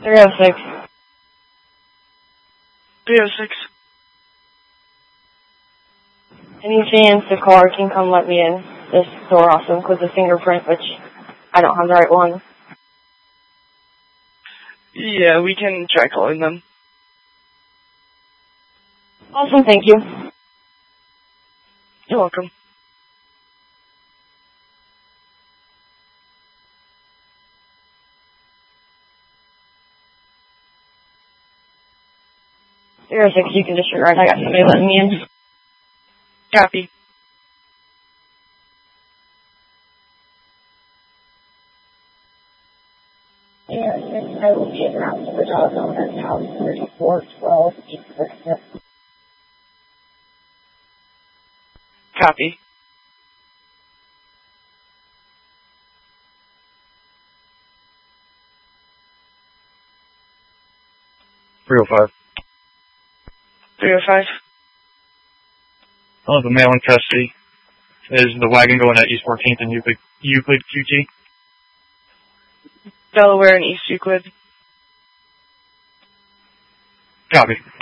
306. 306. Any chance the car can come let me in? This door also includes a fingerprint, which I don't have the right one. Yeah, we can try calling them. Awesome, thank you. You're welcome. Zero 06, you can disregard. I got somebody letting me in. Copy. Yeah, I will get around to the dog owner's house, 3412 East 6th. Copy. .305. 305. I'll have a male in custody. Is the wagon going at East 14th and Euclid QT? Delaware and East Euclid. Copy.